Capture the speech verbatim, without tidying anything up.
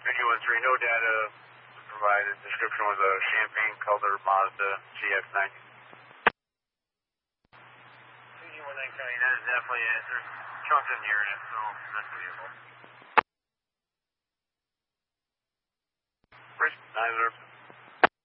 Video one three, no data provided. Description was a champagne color Mazda C X ninety. C G one nine County, that is definitely it. There's chunks in here in it, so that's the vehicle.